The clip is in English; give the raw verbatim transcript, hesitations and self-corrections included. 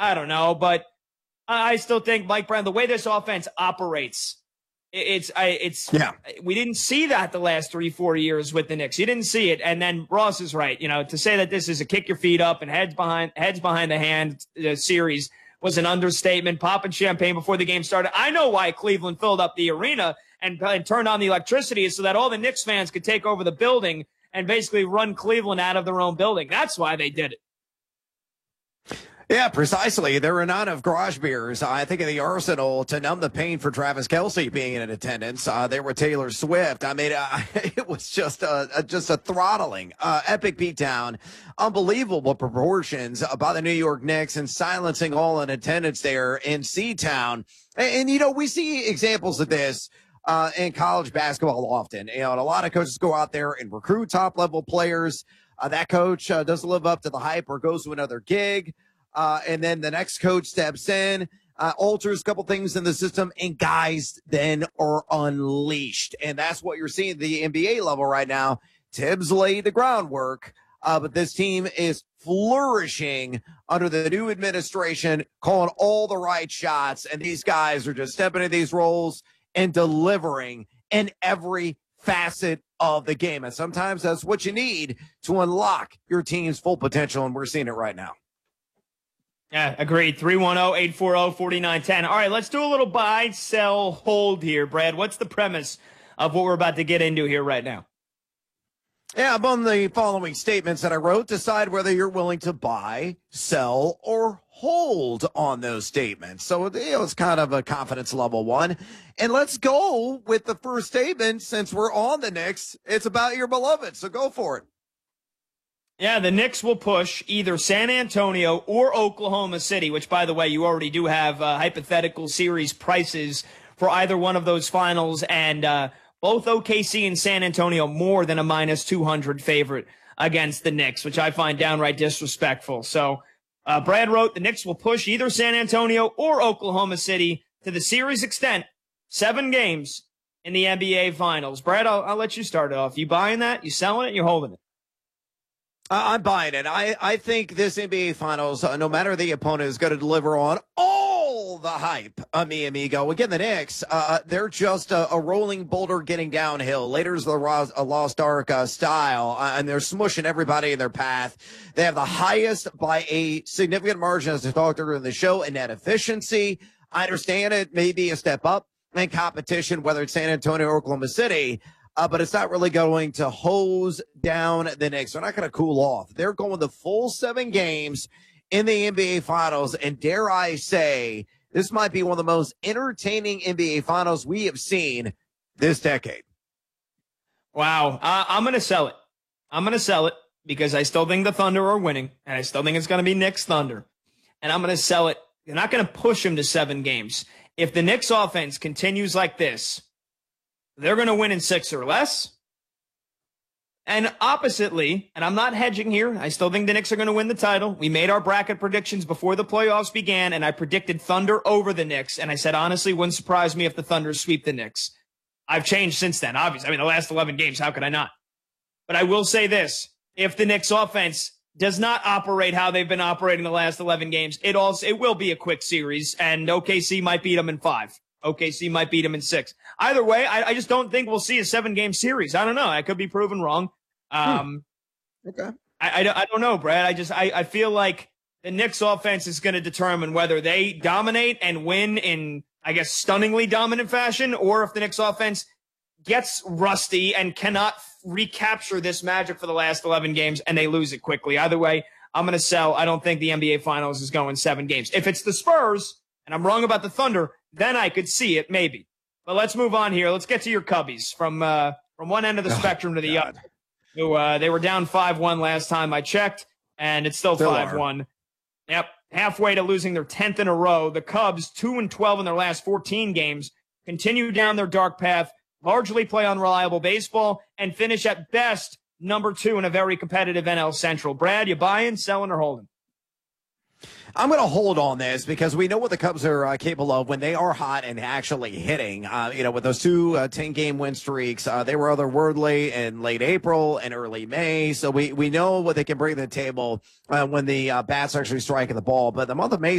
I don't know, but I still think Mike Brown, the way this offense operates, it's I it's yeah. We didn't see that the last three, four years with the Knicks. You didn't see it. And then Ross is right. You know, to say that this is a kick your feet up and heads behind heads behind the hand uh, series was an understatement. Popping champagne before the game started. I know why Cleveland filled up the arena and, and turned on the electricity so that all the Knicks fans could take over the building and basically run Cleveland out of their own building. That's why they did it. Yeah, precisely. There were none of garage beers, I think, in the arsenal to numb the pain for Travis Kelce being in attendance. Uh, there were Taylor Swift. I mean, uh, it was just a, a just a throttling, uh, epic beatdown, unbelievable proportions by the New York Knicks and silencing all in attendance there in C-Town. And, and you know, we see examples of this uh, in college basketball often. You know, and a lot of coaches go out there and recruit top-level players. Uh, that coach uh, doesn't live up to the hype or goes to another gig. Uh, and then the next coach steps in, uh, alters a couple things in the system, and guys then are unleashed. And that's what you're seeing at the N B A level right now. Tibbs laid the groundwork, uh, but this team is flourishing under the new administration, calling all the right shots. And these guys are just stepping into these roles and delivering in every facet of the game. And sometimes that's what you need to unlock your team's full potential. And we're seeing it right now. Yeah, agreed. three one zero, eight four zero, four nine one zero. All right, let's do a little buy, sell, hold here, Brad. What's the premise of what we're about to get into here right now? Yeah, among the following statements that I wrote, decide whether you're willing to buy, sell, or hold on those statements. So it was kind of a confidence level one. And let's go with the first statement. Since we're on the Knicks, it's about your beloved. So go for it. Yeah, the Knicks will push either San Antonio or Oklahoma City, which, by the way, you already do have uh, hypothetical series prices for either one of those finals, and uh, both O K C and San Antonio more than a minus two hundred favorite against the Knicks, which I find downright disrespectful. So uh, Brad wrote, the Knicks will push either San Antonio or Oklahoma City to the series extent, seven games in the N B A Finals. Brad, I'll, I'll let you start it off. You buying that? You selling it? You holding it? I'm buying it. I, I think this N B A Finals, uh, no matter the opponent, is going to deliver on all the hype, uh, mi amigo. Again, the Knicks, uh, they're just a, a rolling boulder getting downhill. Later's the Ros- a Lost Ark uh, style, uh, and they're smushing everybody in their path. They have the highest by a significant margin, as I talked earlier in the show, in net efficiency. I understand it may be a step up in competition, whether it's San Antonio or Oklahoma City. Uh, but it's not really going to hose down the Knicks. They're not going to cool off. They're going the full seven games in the N B A Finals. And dare I say, this might be one of the most entertaining N B A Finals we have seen this decade. Wow. Uh, I'm going to sell it. I'm going to sell it because I still think the Thunder are winning, and I still think it's going to be Knicks Thunder. And I'm going to sell it. They're not going to push them to seven games. If the Knicks offense continues like this, they're going to win in six or less. And oppositely, and I'm not hedging here, I still think the Knicks are going to win the title. We made our bracket predictions before the playoffs began, and I predicted Thunder over the Knicks. And I said, honestly, wouldn't surprise me if the Thunder sweep the Knicks. I've changed since then, obviously. I mean, the last eleven games, how could I not? But I will say this. If the Knicks offense does not operate how they've been operating the last eleven games, it also it will be a quick series, and O K C might beat them in five. O K C might beat them in six. Either way, I, I just don't think we'll see a seven-game series. I don't know. I could be proven wrong. Um, hmm. Okay. I, I, I don't know, Brad. I just I, I feel like the Knicks offense is going to determine whether they dominate and win in, I guess, stunningly dominant fashion, or if the Knicks offense gets rusty and cannot recapture this magic for the last eleven games and they lose it quickly. Either way, I'm going to sell. I don't think the N B A Finals is going seven games. If it's the Spurs, and I'm wrong about the Thunder, then I could see it, maybe. But let's move on here. Let's get to your Cubbies from uh, from one end of the oh, spectrum to the God. other. Who, uh, they were down five one last time I checked, and it's still five one. Yep, halfway to losing their tenth in a row. The Cubs, two and twelve in their last fourteen games, continue down their dark path, largely play unreliable baseball, and finish at best number two in a very competitive N L Central. Brad, you buying, selling, or holding? I'm going to hold on this because we know what the Cubs are uh, capable of when they are hot and actually hitting. Uh, you know, with those two uh, ten-game win streaks, uh, they were otherworldly in late April and early May. So we, we know what they can bring to the table uh, when the uh, bats actually striking the ball. But the month of May